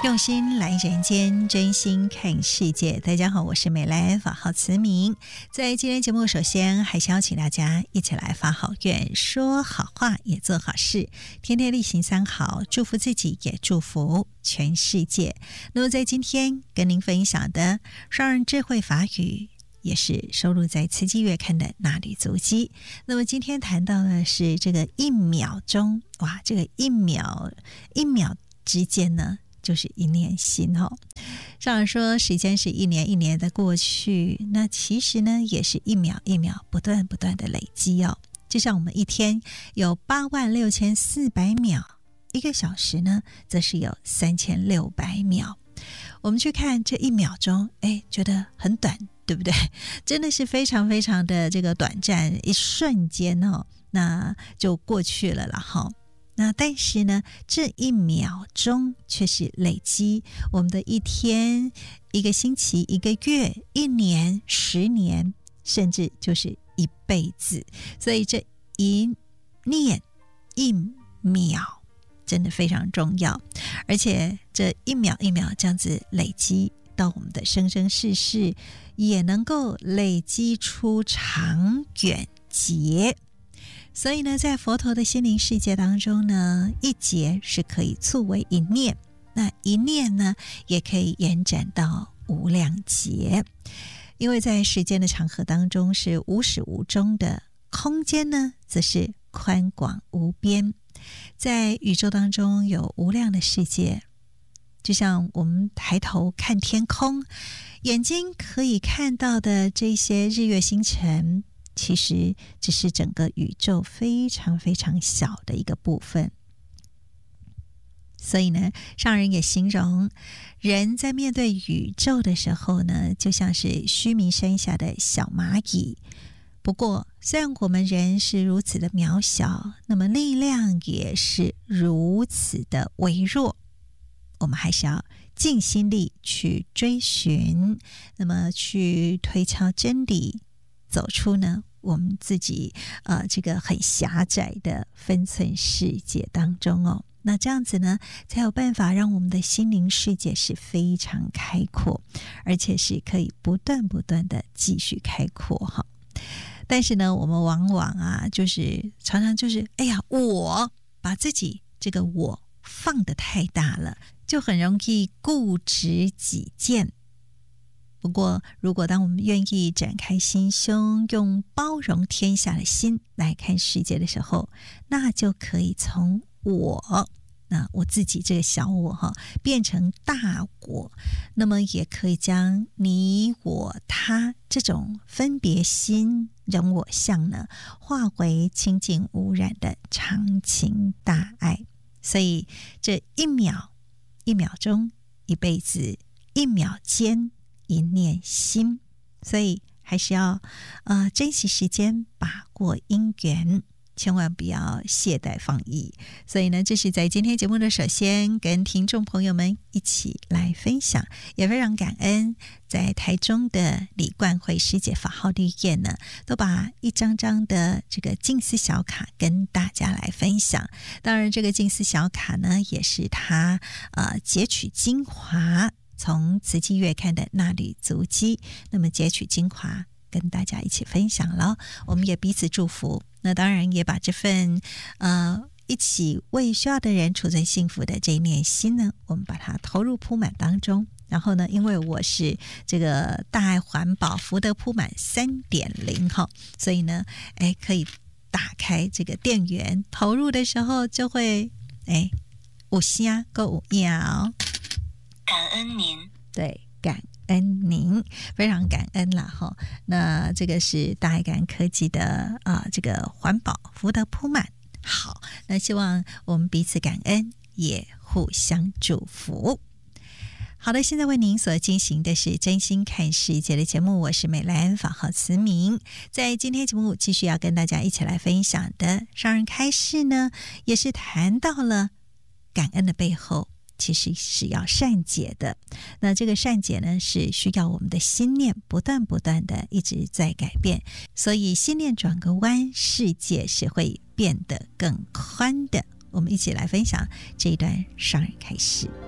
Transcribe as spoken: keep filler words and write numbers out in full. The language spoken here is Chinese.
用心来人间，真心看世界。大家好，我是美兰，法号慈明。在今天节目，首先还是邀请大家一起来发好愿，说好话，也做好事，天天例行三好，祝福自己，也祝福全世界。那么在今天跟您分享的双人智慧法语，也是收录在慈济月刊的那履足迹。那么今天谈到的是这个一秒钟，哇，这个一秒一秒之间呢，就是一念心哦。上人说时间是一年一年的过去，那其实呢也是一秒一秒不断不断的累积哦。就像我们一天有八万六千四百秒，一个小时呢则是有三千六百秒。我们去看这一秒钟，哎，觉得很短，对不对？真的是非常非常的这个短暂，一瞬间哦，那就过去了啦哈。那但是呢，这一秒钟却是累积我们的一天、一个星期、一个月、一年、十年，甚至就是一辈子。所以这一念一秒真的非常重要，而且这一秒一秒这样子累积到我们的生生世世，也能够累积出长远劫。所以呢，在佛陀的心灵世界当中呢，一劫是可以促为一念，那一念呢也可以延展到无量劫。因为在时间的长河当中是无始无终的，空间呢则是宽广无边。在宇宙当中有无量的世界，就像我们抬头看天空，眼睛可以看到的这些日月星辰，其实只是整个宇宙非常非常小的一个部分。所以呢，上人也形容人在面对宇宙的时候呢，就像是须弥山下的小蚂蚁。不过虽然我们人是如此的渺小，那么力量也是如此的微弱，我们还是要尽心力去追寻，那么去推敲真理，走出呢我们自己呃这个很狭窄的分寸世界当中哦。那这样子呢，才有办法让我们的心灵世界是非常开阔，而且是可以不断不断的继续开阔哈。但是呢，我们往往啊，就是常常就是哎呀，我把自己这个我放得太大了，就很容易固执己见。不过如果当我们愿意展开心胸，用包容天下的心来看世界的时候，那就可以从我，那我自己这个小我哈，变成大我，那么也可以将你我他这种分别心人我相呢，化为清净无染的长情大爱。所以这一秒一秒钟，一辈子一秒间一念心，所以还是要呃珍惜时间，把握因缘，千万不要懈怠放逸。所以呢，这是在今天节目的首先跟听众朋友们一起来分享，也非常感恩在台中的李冠慧师姐法号绿叶呢，都把一张张的这个静思小卡跟大家来分享。当然这个静思小卡呢，也是他呃截取精华，从慈济月刊的那履足迹，那么截取精华跟大家一起分享了，我们也彼此祝福。那当然也把这份呃一起为需要的人储存幸福的这一念心呢，我们把它投入铺满当中。然后呢，因为我是这个大爱环保福德铺满 三点零 哈，所以呢哎可以打开这个电源，投入的时候就会哎有声又有影哦。 感恩您， 对，感恩您，非常感恩啦哈。那这个是大爱感恩科技的啊、呃，这个环保福德铺满。好，那希望我们彼此感恩，也互相祝福。好的，现在为您所进行的是真心看世界的节目，我是美兰，法号慈明。在今天节目继续要跟大家一起来分享的上人开示呢，也是谈到了感恩的背后其实是要善解的。那这个善解呢，是需要我们的心念不断不断的一直在改变，所以心念转个弯，世界是会变得更宽的。我们一起来分享这一段上人开示。